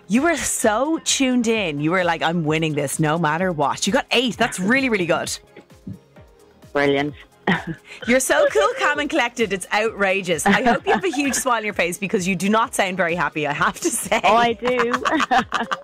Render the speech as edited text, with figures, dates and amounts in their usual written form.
You were so tuned in. You were like, I'm winning this no matter what. You got 8. That's really, really good. Brilliant. You're so cool, calm and collected. It's outrageous. I hope you have a huge smile on your face because you do not sound very happy, I have to say. Oh, I do.